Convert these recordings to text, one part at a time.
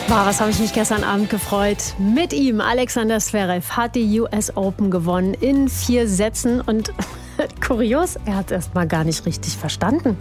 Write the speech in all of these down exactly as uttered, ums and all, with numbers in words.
Wow, was habe ich mich gestern Abend gefreut. Mit ihm, Alexander Zverev, hat die U S Open gewonnen in vier Sätzen. Und kurios, er hat es erst mal gar nicht richtig verstanden.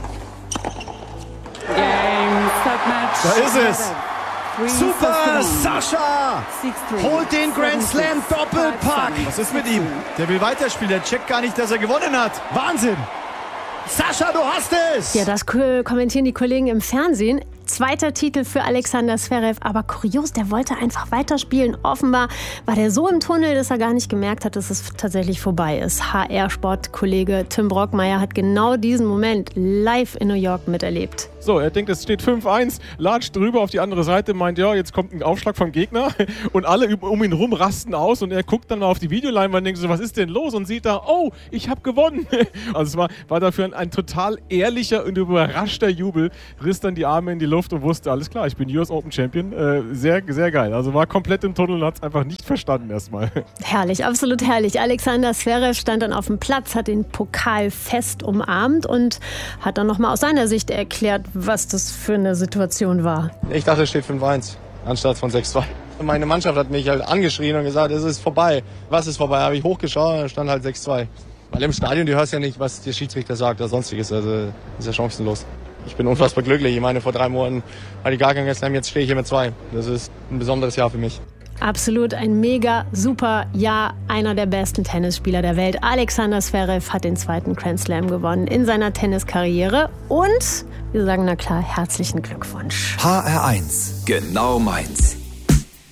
Da ist es. Super, Sascha holt den Grand Slam Doppelpack. Was ist mit ihm? Der will weiterspielen, der checkt gar nicht, dass er gewonnen hat. Wahnsinn. Sascha, du hast es. Ja, das kommentieren die Kollegen im Fernsehen. Zweiter Titel für Alexander Zverev, aber kurios, der wollte einfach weiterspielen. Offenbar war der so im Tunnel, dass er gar nicht gemerkt hat, dass es tatsächlich vorbei ist. H R-Sportkollege Tim Brockmeier hat genau diesen Moment live in New York miterlebt. So, er denkt, es steht fünf eins, latscht drüber auf die andere Seite, meint, ja, jetzt kommt ein Aufschlag vom Gegner und alle um ihn rum rasten aus und er guckt dann mal auf die Videoleinwand und denkt so, was ist denn los? Und sieht da, oh, ich habe gewonnen. Also es war, war dafür ein, ein total ehrlicher und überraschter Jubel, riss dann die Arme in die Luft und wusste, alles klar, ich bin U S Open Champion. Äh, sehr, sehr geil. Also war komplett im Tunnel und hat es einfach nicht verstanden erstmal. Herrlich, absolut herrlich. Alexander Zverev stand dann auf dem Platz, hat den Pokal fest umarmt und hat dann nochmal aus seiner Sicht erklärt, was das für eine Situation war. Ich dachte, es steht fünf eins anstatt von sechs zwei. Meine Mannschaft hat mich halt angeschrien und gesagt, es ist vorbei. Was ist vorbei? Habe ich hochgeschaut und da stand halt sechs zwei. Weil im Stadion, du hörst ja nicht, was der Schiedsrichter sagt oder sonstiges. Also ist ja chancenlos. Ich bin unfassbar glücklich. Ich meine, vor drei Monaten hatte ich gar keinen Slam, jetzt stehe ich hier mit zwei. Das ist ein besonderes Jahr für mich. Absolut ein mega super Jahr. Einer der besten Tennisspieler der Welt. Alexander Zverev hat den zweiten Grand Slam gewonnen in seiner Tenniskarriere. Und wir sagen, na klar, herzlichen Glückwunsch. H R eins, genau meins.